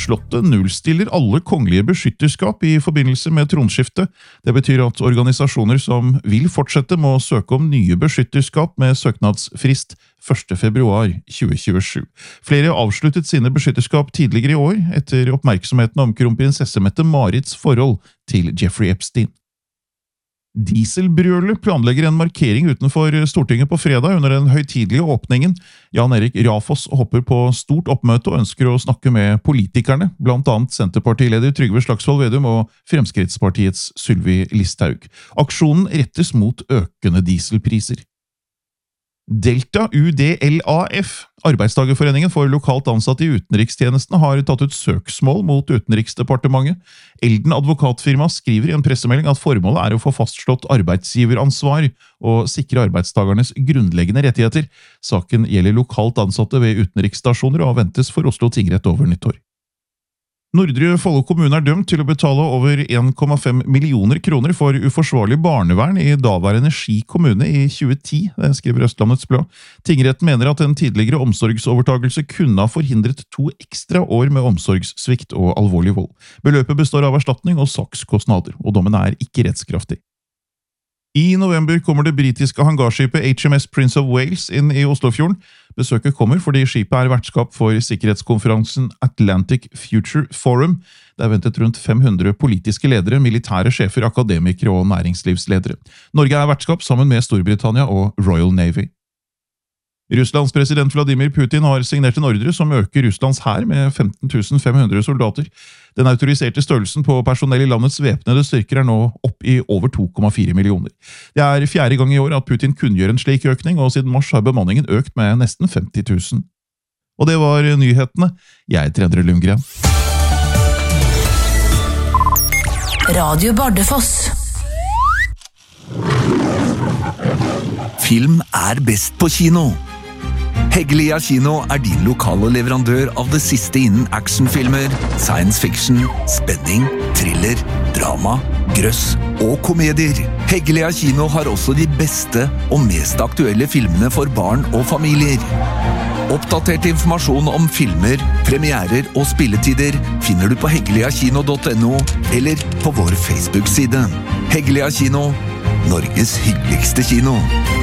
Slottet nullstiller alle kongelige beskytterskap i forbindelse med tronskiftet. Det betyr at organisasjoner som vil fortsette må søke om nye beskytterskap med søknadsfrist 1. februar 2027. Flere avsluttet sine beskytterskap tidligere i år, etter oppmerksomheten om kronprinsesse Mette-Marits forhold til Jeffrey Epstein. Dieselbrølet planlegger en markering utenfor Stortinget på fredag under den høytidelige åpningen. Jan Erik Rafoss hopper på stort oppmøte og ønsker å snakke med politikerne, blant annet Senterpartileder Trygve Slagsvold Vedum og Fremskrittspartiets Sylvi Listhaug. Aksjonen rettes mot økende dieselpriser. Delta UDLAF, Arbeidstagerforeningen for lokalt ansatte i utenrikstjenestene, har tatt ut søksmål mot Utenriksdepartementet. Elden advokatfirma skriver i en pressemelding at formålet er å få fastslått arbeidsgiveransvar og sikre arbeidstagernes grunnleggende rettigheter. Saken gjelder lokalt ansatte ved utenriksstasjoner og ventes for Oslo tingrett over nyttår. Nordre Follo kommune er dømt til å betale over 1,5 millioner kroner for uforsvarlig barnevern i daværende Ski kommune i 2010, det skriver Østlandets Blad. Tingretten mener at en tidligere omsorgsovertagelse kunne ha forhindret 2 ekstra år med omsorgssvikt og alvorlig vold. Beløpet består av erstatning og sakskostnader, og dommen er ikke rettskraftig. I november kommer det britiske hangarskipet HMS Prince of Wales inn i Oslofjorden. Besøket kommer fordi skipet er vertskap for sikkerhetskonferansen Atlantic Future Forum. Det er ventet rundt 500 politiske ledere, militære sjefer, akademikere og næringslivsledere. Norge er vertskap sammen med Storbritannia og Royal Navy. Russlands president Vladimir Putin har signert en ordre som øker Russlands hær med 15 500 soldater. Den autoriserte størrelsen på personell i landets væpnede styrker er nå opp i over 2,4 millioner. Det er 4. gang i år at Putin kunngjør en slik økning, og siden mars har bemanningen økt med nesten 50 000. Og det var nyhetene. Jeg heter Endre Lundgren. Radio Bardufoss. Film er best på kino. Heggelia Kino er din lokale leverandør av det siste innen actionfilmer, science fiction, spenning, thriller, drama, grøss og komedier. Heggelia Kino har også de beste og mest aktuelle filmene for barn og familier. Oppdatert informasjon om filmer, premierer og spilletider finner du på heggeliakino.no eller på vår Facebook-side. Heggelia Kino, Norges hyggeligste kino.